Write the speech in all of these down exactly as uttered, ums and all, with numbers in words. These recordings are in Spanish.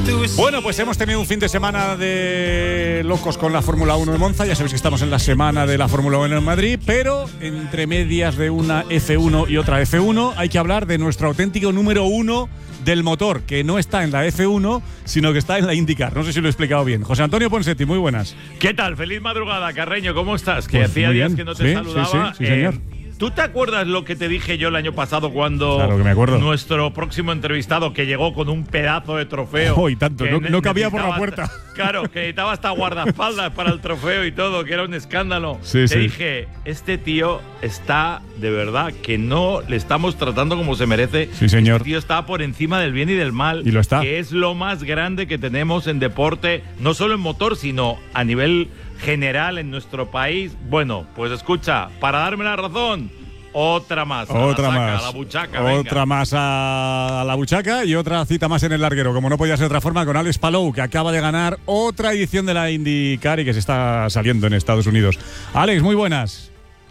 Bueno, pues hemos tenido un fin de semana de locos con la Fórmula uno de Monza. Ya sabéis que estamos en la semana de la Fórmula uno en Madrid, pero entre medias de una F uno y otra F uno hay que hablar de nuestro auténtico número uno del motor, que no está en la F uno, sino que está en la IndyCar. No sé si lo he explicado bien. José Antonio Ponsetti, muy buenas. ¿Qué tal? Feliz madrugada, Carreño. ¿Cómo estás? Que Pues hacía días que no te sí, saludaba. Sí, sí, sí, señor. Eh, ¿Tú te acuerdas lo que te dije yo el año pasado cuando Claro que me acuerdo. nuestro próximo entrevistado, que llegó con un pedazo de trofeo? Oh, y tanto, no, no cabía por la puerta. Hasta, claro, que necesitaba hasta guardaespaldas para el trofeo y todo, que era un escándalo. Sí, te sí. dije, este tío está, de verdad, que no le estamos tratando como se merece. Sí, señor. Este tío está por encima del bien y del mal. Y lo está. Que es lo más grande que tenemos en deporte, no solo en motor, sino a nivel general en nuestro país. Bueno, pues escucha, para darme la razón, otra más. Otra a la saca, más. A la buchaca, otra venga. más a la buchaca y otra cita más en el larguero, como no podía ser de otra forma, con Alex Palou, que acaba de ganar otra edición de la IndyCar y que se está saliendo en Estados Unidos. Alex, muy buenas.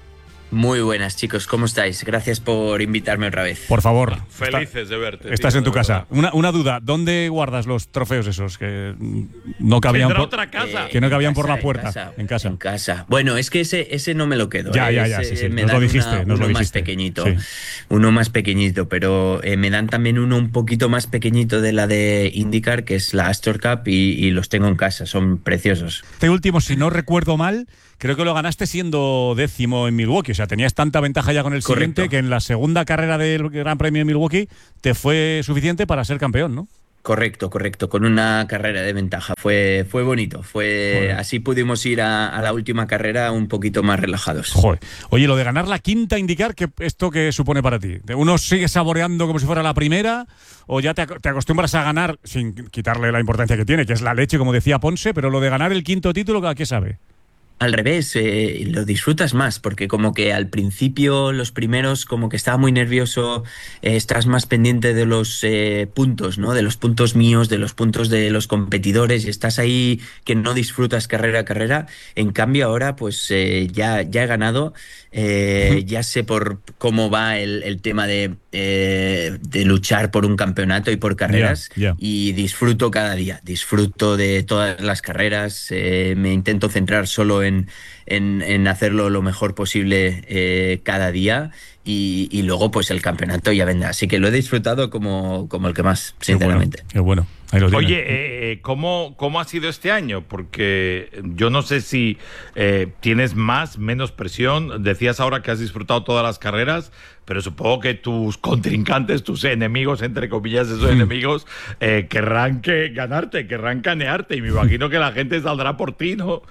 Muy buenas, chicos, ¿cómo estáis? Gracias por invitarme otra vez. Por favor. Felices está, de verte. Estás tío, en tu de casa. verdad. Una, una duda, ¿dónde guardas los trofeos esos que no cabían ¿Tendrá por, otra casa? que no En cabían casa, por la en puerta? casa, En casa. En casa. Bueno, es que ese, ese no me lo quedo. Ya, ¿eh? ya, ya, Ese sí, sí. me Nos lo dan dijiste, una- nos lo uno más dijiste. pequeñito. Sí. Uno más pequeñito, pero eh, me dan también uno un poquito más pequeñito de la de IndyCar, que es la Astor Cup, y, y los tengo en casa, son preciosos. Este último, si no recuerdo mal, creo que lo ganaste siendo décimo en Milwaukee. O sea, tenías tanta ventaja ya con el Correcto. siguiente que en la segunda carrera del Gran Premio de Milwaukee te fue suficiente para ser campeón, ¿no? Correcto, correcto, con una carrera de ventaja. Fue, fue bonito, fue Joder. así pudimos ir a, a la última carrera un poquito más relajados. Joder. Oye, lo de ganar la quinta IndyCar, ¿qué, ¿esto qué supone para ti? ¿Uno sigue saboreando como si fuera la primera o ya te, ac- te acostumbras a ganar sin quitarle la importancia que tiene, que es la leche, como decía Ponce, pero lo de ganar el quinto título, ¿a qué sabe? Al revés, eh, lo disfrutas más, porque como que al principio, los primeros, como que estaba muy nervioso, eh, estás más pendiente de los eh, puntos, ¿no? De los puntos míos, de los puntos de los competidores, y estás ahí que no disfrutas carrera a carrera. En cambio ahora, pues eh, ya, ya he ganado, eh, ya sé por cómo va el, el tema de, eh, de luchar por un campeonato y por carreras, Ya, ya. y disfruto cada día, disfruto de todas las carreras, eh, me intento centrar solo en En, en, en hacerlo lo mejor posible eh, cada día y, y luego pues el campeonato ya vendrá. Así que lo he disfrutado como, como el que más, sinceramente. Qué bueno. Qué bueno. Ahí lo tienes. Oye, eh, ¿cómo, ¿cómo ha sido este año? Porque yo no sé si eh, tienes más, menos presión. Decías ahora que has disfrutado todas las carreras, pero supongo que tus contrincantes, tus enemigos, entre comillas, esos Mm. enemigos, eh, querrán que ganarte, querrán canearte. Y me imagino que la gente saldrá por ti, ¿no?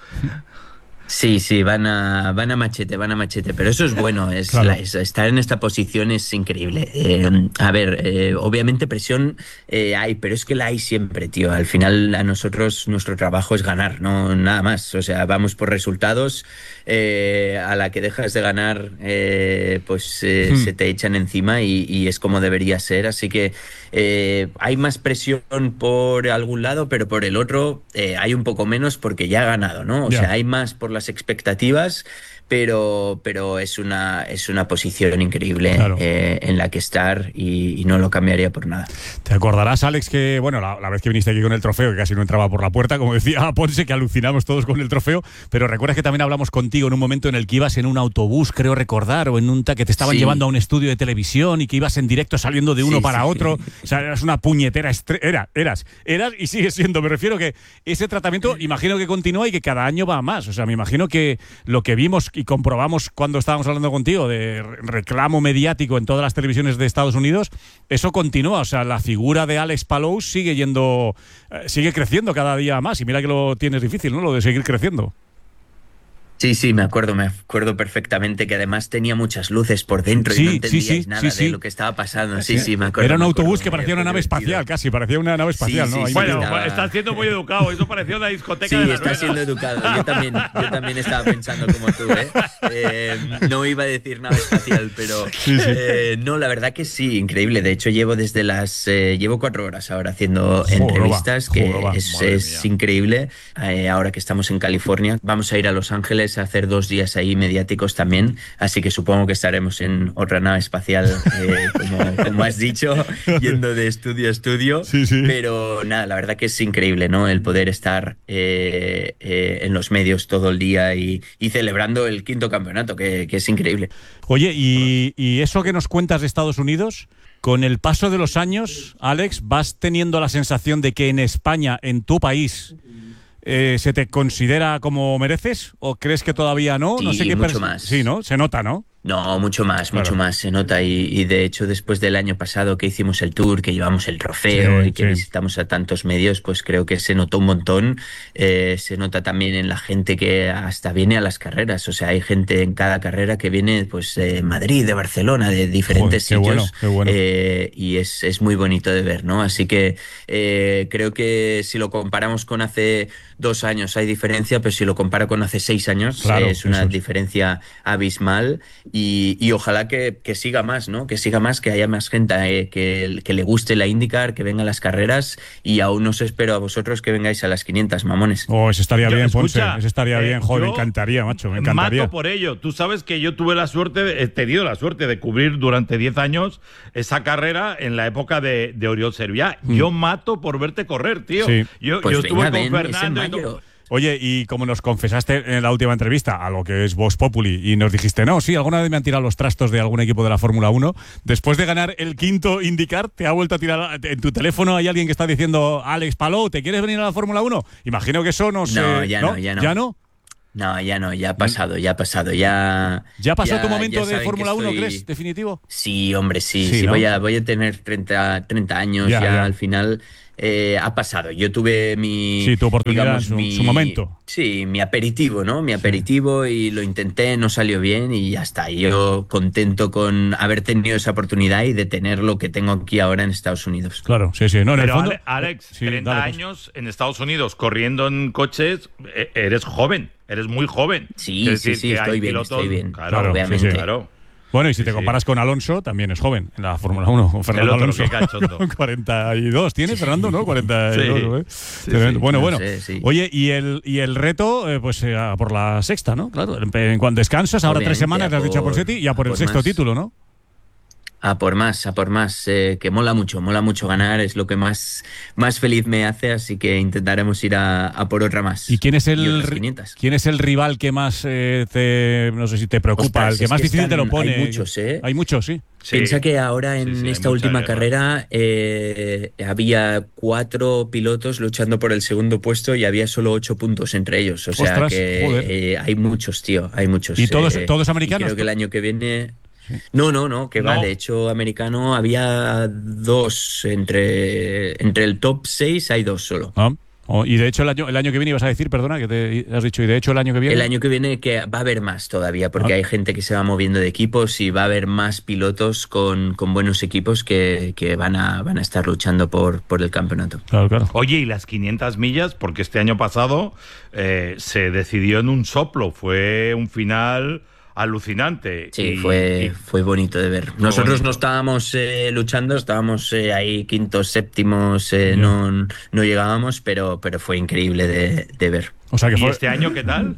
Sí, sí, van a, van a machete, van a machete, pero eso es bueno, es, Claro. la- es- estar en esta posición es increíble. Eh, a ver, eh, obviamente presión eh, hay, pero es que la hay siempre, tío. Al final a nosotros nuestro trabajo es ganar, no nada más. O sea, vamos por resultados, eh, a la que dejas de ganar, eh, pues eh, Hmm. se te echan encima y, y es como debería ser. Así que eh, hay más presión por algún lado, pero por el otro eh, hay un poco menos porque ya ha ganado, ¿no? O Ya. sea, hay más por las expectativas, pero, pero es una, es una posición increíble, Claro. eh, en la que estar y, y no lo cambiaría por nada. Te acordarás, Alex, que bueno, la, la vez que viniste aquí con el trofeo, que casi no entraba por la puerta, como decía Ponce, que alucinamos todos con el trofeo, pero recuerdas que también hablamos contigo en un momento en el que ibas en un autobús, creo recordar, o en un ta- que te estaban Sí. llevando a un estudio de televisión y que ibas en directo saliendo de uno Sí, para sí. otro. O sea, eras una puñetera estre- era, eras, eras y sigues siendo. Me refiero que ese tratamiento, imagino que continúa y que cada año va a más. O sea, me imagino que lo que vimos y comprobamos cuando estábamos hablando contigo de re- reclamo mediático en todas las televisiones de Estados Unidos, eso continúa. O sea, la figura de Alex Palou sigue yendo, eh, sigue creciendo cada día más. Y mira que lo tienes difícil, ¿no? Lo de seguir creciendo. Sí, sí, me acuerdo, me acuerdo perfectamente que además tenía muchas luces por dentro Sí, y no sí, entendíais sí, nada sí, sí. de lo que estaba pasando. Sí, sí, me acuerdo. Era un me autobús acuerdo, que parecía fue una nave divertido. espacial, casi, parecía una nave espacial, Sí, ¿no? sí, Ahí sí, Bueno, metido. estaba- estás siendo muy educado. Eso parecía una discoteca Sí, de Las está Vegas. siendo educado. Yo también, yo también estaba pensando como tú, ¿eh? Eh, no iba a decir nave espacial, pero Sí, sí. eh, no, la verdad que sí, increíble. De hecho, llevo desde las eh, llevo cuatro horas ahora haciendo Joroba, entrevistas, que joroba, es, madre es mía. increíble. Eh, ahora que estamos en California, vamos a ir a Los Ángeles es hacer dos días ahí mediáticos también, así que supongo que estaremos en otra nave espacial, eh, como, como has dicho, yendo de estudio a estudio, sí, sí. Pero nada, la verdad que es increíble, ¿no? El poder estar eh, eh, en los medios todo el día y, y celebrando el quinto campeonato, que, que es increíble. Oye, y, y eso que nos cuentas de Estados Unidos, con el paso de los años, Alex, ¿vas teniendo la sensación de que en España, en tu país, eh, se te considera como mereces? ¿O crees que todavía no? Sí, no sé qué mucho pers- más. Sí, ¿no? Se nota, ¿no? No, mucho más, Claro. mucho más, se nota. Y, y de hecho, después del año pasado que hicimos el tour, que llevamos el trofeo Sí, y que sí. visitamos a tantos medios, pues creo que se notó un montón. Eh, se nota también en la gente que hasta viene a las carreras. O sea, hay gente en cada carrera que viene pues de Madrid, de Barcelona, de diferentes Joder, qué sitios. bueno, qué bueno. Eh, y es, es muy bonito de ver, ¿no? Así que eh, creo que si lo comparamos con hace dos años hay diferencia, pero si lo comparo con hace seis años Claro, eh, es una eso es. diferencia abismal y, y ojalá que, que siga más, ¿no? Que siga más, que haya más gente eh, que, que le guste la IndyCar, que venga a las carreras y aún os espero a vosotros que vengáis a las quinientas, mamones. Oh, eso estaría Yo, bien, escucha, Ponce. Eso estaría eh, bien, joder, me yo encantaría, macho, me encantaría. Mato por ello. Tú sabes que yo tuve la suerte, he tenido la suerte de cubrir durante diez años esa carrera en la época de, de Oriol Serviá. Mm. Yo mato por verte correr, tío. Sí. Yo, Pues yo venga, estuve ven, con es en Fernando y mayo. todo. Oye, y como nos confesaste en la última entrevista a lo que es Vox Populi y nos dijiste, no, sí, alguna vez me han tirado los trastos de algún equipo de la Fórmula uno, después de ganar el quinto IndyCar, ¿te ha vuelto a tirar en tu teléfono? ¿Hay alguien que está diciendo, Alex Palou, ¿te quieres venir a la Fórmula uno? Imagino que eso no sé. No, ya no, ya no. ¿Ya no? No, ya no, ya ha pasado, ya ha pasado, ya... ¿Ya pasó ya- tu momento ya de saben que Fórmula uno, estoy- crees, definitivo? Sí, hombre, sí, Sí, sí, ¿no? voy, a, voy a tener treinta, treinta años Ya, ya, ya. al final. Eh, ha pasado. Yo tuve mi... Sí, tu oportunidad, digamos, su- mi- su momento. Sí, mi aperitivo, ¿no? Mi aperitivo y lo intenté, no salió bien y ya está. Yo contento con haber tenido esa oportunidad y de tener lo que tengo aquí ahora en Estados Unidos. Claro, sí, sí. No, en Pero el fondo, Ale- Alex, Sí, treinta dale, pues. años en Estados Unidos corriendo en coches, e- eres joven, eres muy joven. Sí, Quiero sí, decir sí, que estoy hay bien, pilotos- estoy bien, Claro, Claro, obviamente. sí, sí. claro. Bueno, y si Sí, te sí. comparas con Alonso, también es joven en la Fórmula uno, con Fernando otro, Alonso. qué cachondo. cuarenta y dos tiene Fernando, ¿no? cuarenta y dos, Sí. ¿eh? Sí, Tremendo. sí. Bueno, No bueno. sé, sí. Oye, y el, y el reto, eh, pues eh, a por la sexta, ¿no? Claro, en, en cuando descansas, ahora tres Obviamente, semanas, a le has dicho a por- Porsetti, y a por a el por sexto más. título, ¿no? A por más, a por más, eh, que mola mucho, mola mucho ganar, es lo que más, más feliz me hace, así que intentaremos ir a, a por otra más. ¿Y quién es el, otras ri- quinientas. quién es el rival que más eh, te, no sé si te preocupa, Ostras, el que es más que difícil te lo están- pone? hay muchos, ¿eh? Hay muchos, sí. Sí. Piensa que ahora en Sí, sí, hay esta mucha última guerra. carrera eh, había cuatro pilotos luchando por el segundo puesto y había solo ocho puntos entre ellos. O sea Ostras, que joder. eh, hay muchos, tío, hay muchos. ¿Y todos- eh, todos y americanos? creo que el año que viene... No, no, no, que va. No. De hecho, americano había dos entre, entre el top seis, hay dos solo. Ah, oh, y de hecho el año, el año que viene ibas a decir, perdona, que te has dicho, y de hecho el año que viene... El año que viene que va a haber más todavía, porque Ah. hay gente que se va moviendo de equipos y va a haber más pilotos con, con buenos equipos que, que van, a, van a estar luchando por, por el campeonato. Claro, claro. Oye, y las quinientas millas, porque este año pasado eh, se decidió en un soplo, fue un final alucinante. Sí, Y- fue, y- fue bonito de ver. Nosotros bonito. no estábamos eh, luchando, estábamos eh, ahí quintos, séptimos, eh, Ya. no, no llegábamos, pero, pero fue increíble de, de ver. O sea que ¿Y fue... este año qué tal?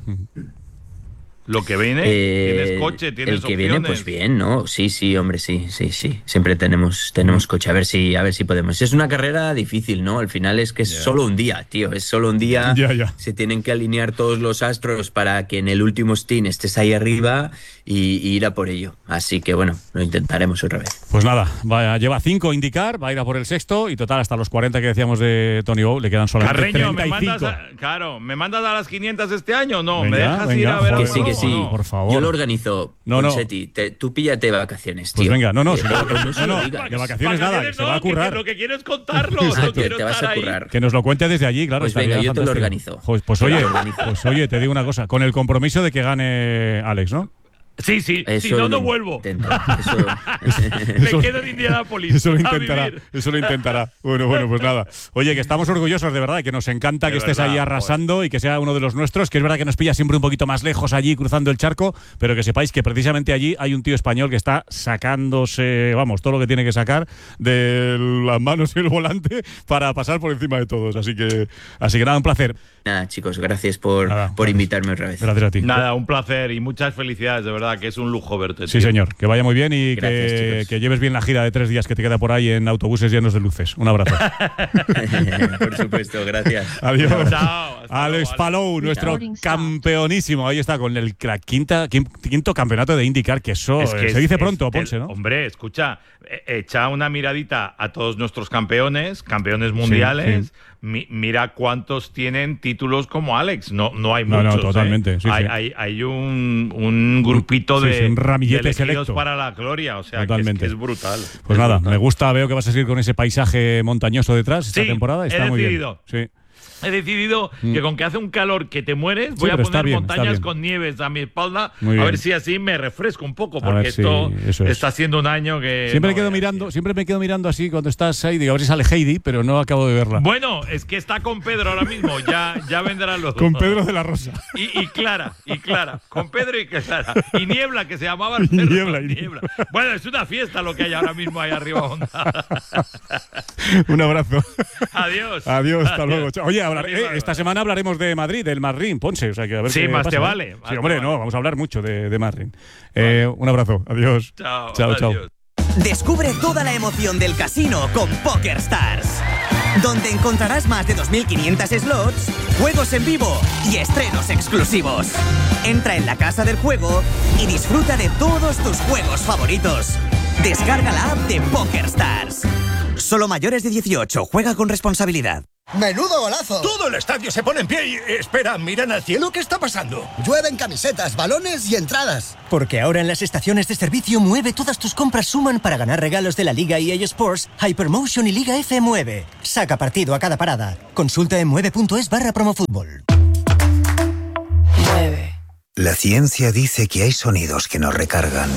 Lo que viene, Eh, tienes coche, tienes el que opciones. viene, pues bien, ¿no? Sí, sí, hombre, sí, sí, sí. Siempre tenemos, tenemos coche. A ver si, a ver si podemos. Es una carrera difícil, ¿no? Al final es que es Ya. solo un día, tío. Es solo un día. Ya, ya. Se tienen que alinear todos los astros para que en el último stint estés ahí arriba y, y ir a por ello. Así que bueno, lo intentaremos otra vez. Pues nada, va, lleva cinco indicar, va a ir a por el sexto y total hasta los cuarenta que decíamos de Tony O le quedan solamente Carreño, ¿me treinta y mandas cinco. a, claro, ¿me mandas a las quinientas este año? No, Venga, ¿me dejas ir venga, a ver joder, Que sí, que alguno sí. o no? Por favor. Yo lo organizo. No, no. Ponseti, te- tú píllate vacaciones, tío. Pues venga, no, no, si no, no se no, lo no, digas. de vacaciones nada, que se no, va a que- currar. que lo que quiero es contarlo. Ah, no que quiero te vas estar a ahí. currar. Que nos lo cuente desde allí, claro. Pues venga, estaría yo te lo fantástico. organizo. Joder, pues Te lo oye, organizo. pues oye, te digo una cosa, con el compromiso de que gane Alex, ¿no? Sí, sí, Eso si no, no lo vuelvo. intento. Eso- Me quedo en Indianápolis. Eso lo a intentará, vivir. eso lo intentará. Bueno, bueno, pues nada. Oye, que estamos orgullosos de verdad, y que nos encanta De que estés verdad, ahí arrasando y que sea uno de los nuestros, que es verdad que nos pilla siempre un poquito más lejos allí cruzando el charco, pero que sepáis que precisamente allí hay un tío español que está sacándose, vamos, todo lo que tiene que sacar de las manos y el volante para pasar por encima de todos. Así que, así que nada, un placer. Nada, chicos, gracias por, Nada, por gracias. invitarme otra vez. Gracias a ti. Nada, un placer y muchas felicidades, de verdad, que es un lujo verte. Sí, tío. señor. Que vaya muy bien y Gracias, que, chicos. que lleves bien la gira de tres días que te queda por ahí en autobuses llenos de luces. Un abrazo. Por supuesto, gracias. Adiós. Chao, hasta Alex luego, Palou, nuestro Recording stopped. campeonísimo. Ahí está, con el la quinta, quin- quinto campeonato de IndyCar, que eso Es que eh, es- se dice es pronto, del- Ponce, ¿no? Hombre, escucha, eh, echa una miradita a todos nuestros campeones, campeones mundiales. sí. Mi- mira cuántos tienen títulos como Alex. No, no hay No, no, muchos. totalmente, ¿eh? sí, hay, sí. hay, hay un, un grupito Sí, de, sí, un ramillete de elegidos selecto. para la gloria. O sea, que es, Totalmente. que es brutal. Pues Es nada, brutal. me gusta, veo que vas a seguir con ese paisaje montañoso detrás esta Sí, temporada. he Está muy bien. decidido. Sí. He decidido Mm. que con que hace un calor que te mueres, Sí, voy a pero está poner bien, está montañas bien. con nieves a mi espalda, Muy a bien. ver si así me refresco un poco, A porque ver si- esto eso es. está siendo un año que… Siempre no me quedo veas, mirando, tío. siempre me quedo mirando así cuando estás ahí, digo, a ver si sale Heidi, pero no acabo de verla. Bueno, es que está con Pedro ahora mismo, ya, ya vendrán los Con dos. Pedro de la Rosa. Y, y Clara, y Clara, con Pedro y Clara. Y Niebla, que se llamaba el perro. Niebla, y Niebla. Bueno, es una fiesta lo que hay ahora mismo ahí arriba. Onda. Un abrazo. Adiós. Adiós, hasta Adiós. luego. Chao. Oye, hablar- Bye, eh, bye, esta bye. semana hablaremos de Madrid, del Marrin, Ponce. O sea, que a ver Sí, qué más pasa, te ¿eh? vale, más Sí, te hombre, vale. no, vamos a hablar mucho de, de Marrin. Eh, un abrazo. Adiós. Chao, chao. chao. adiós. Descubre toda la emoción del casino con PokerStars, donde encontrarás más de dos mil quinientos slots, juegos en vivo y estrenos exclusivos. Entra en la casa del juego y disfruta de todos tus juegos favoritos. Descarga la app de PokerStars. Solo mayores de dieciocho, juega con responsabilidad. ¡Menudo golazo! Todo el estadio se pone en pie y… Espera, miran al cielo, ¿qué está pasando? Llueven camisetas, balones y entradas. Porque ahora en las estaciones de servicio Mueve todas tus compras suman para ganar regalos de la Liga E A Sports, Hypermotion y Liga F Mueve. Saca partido a cada parada. Consulta en mueve.es barra promofútbol. La ciencia dice que hay sonidos que nos recargan.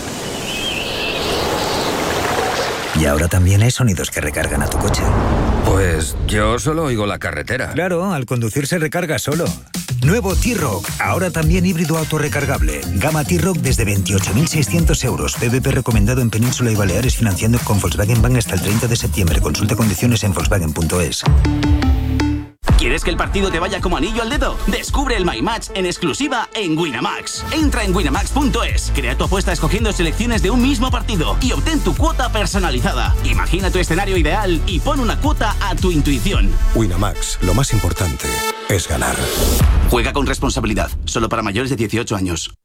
Y ahora también hay sonidos que recargan a tu coche. Pues yo solo oigo la carretera. Claro, al conducir se recarga solo. Nuevo T-Rock, ahora también híbrido autorrecargable. Gama T-Rock desde veintiocho mil seiscientos euros. P V P recomendado en Península y Baleares, financiando con Volkswagen Bank hasta el treinta de septiembre. Consulta condiciones en volkswagen punto es. ¿Quieres que el partido te vaya como anillo al dedo? Descubre el My Match en exclusiva en Winamax. Entra en winamax punto es, crea tu apuesta escogiendo selecciones de un mismo partido y obtén tu cuota personalizada. Imagina tu escenario ideal y pon una cuota a tu intuición. Winamax, lo más importante es ganar. Juega con responsabilidad, solo para mayores de dieciocho años.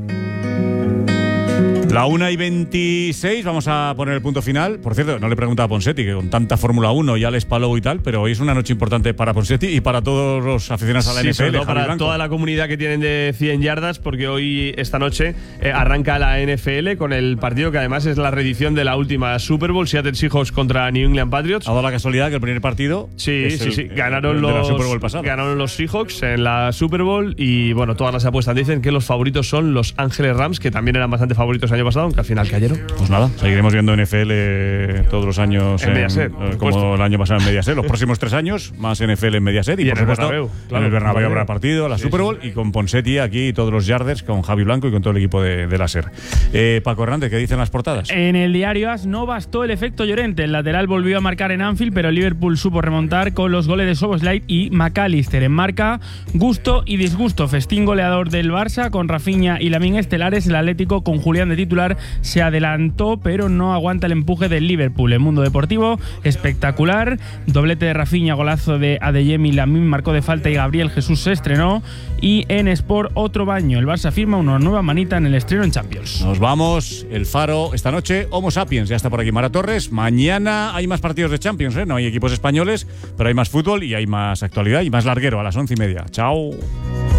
La una y veintiséis, vamos a poner el punto final. Por cierto, no le preguntaba a Ponsetti, que con tanta Fórmula uno y Alex Palou y tal, pero hoy es una noche importante para Ponsetti y para todos los aficionados a la Sí, N F L. sobre todo Javi para Blanco. toda la comunidad que tienen de cien yardas, porque hoy, esta noche, eh, arranca la N F L con el partido que además es la reedición de la última Super Bowl, Seattle Seahawks contra New England Patriots. Ha dado la casualidad que el primer partido Sí, es sí, el- sí. el Ganaron de la los, Super Bowl pasada. ganaron los Seahawks en la Super Bowl y, bueno, todas las apuestas dicen que los favoritos son los Ángeles Rams, que también eran bastante favoritos el año pasado, aunque al final cayeron. Pues nada, seguiremos viendo N F L todos los años En Mediaset, eh, por como supuesto. el año pasado en Mediaset. Los próximos tres años, más N F L en Mediaset y, Y por en el supuesto, Bernabéu, claro. en el Bernabéu habrá Bernabéu. partido, la Sí, Super sí, Bowl y con Ponsetti aquí y todos los Yarders, con Javi Blanco y con todo el equipo de, de la SER. Eh, Paco Hernández, ¿qué dicen las portadas? En el diario As no bastó el efecto Llorente. El lateral volvió a marcar en Anfield, pero Liverpool supo remontar con los goles de Szoboszlai y McAllister. En marca, gusto y disgusto. Festín goleador del Barça con Rafinha y Lamine estelares. El Atlético con Julián de titular se adelantó, pero no aguanta el empuje del Liverpool. El mundo deportivo, espectacular. Doblete de Rafinha, golazo de Adeyemi, Lamine marcó de falta y Gabriel Jesús se estrenó. Y en Sport, otro baño. El Barça firma una nueva manita en el estreno en Champions. Nos vamos, el Faro esta noche, Homo Sapiens, ya está por aquí Mara Torres. Mañana hay más partidos de Champions, ¿eh? No hay equipos españoles, pero hay más fútbol y hay más actualidad y más larguero a las once y media. Chao.